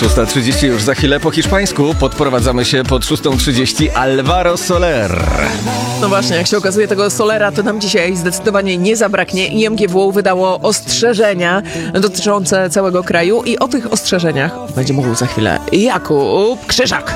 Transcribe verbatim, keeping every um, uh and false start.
szósta trzydzieści już za chwilę po hiszpańsku. Podprowadzamy się pod szósta trzydzieści. Alvaro Soler. No właśnie, jak się okazuje, tego Solera to nam dzisiaj zdecydowanie nie zabraknie. I M G W wydało ostrzeżenia dotyczące całego kraju i o tych ostrzeżeniach będzie mówił za chwilę Jakub Krzyżak.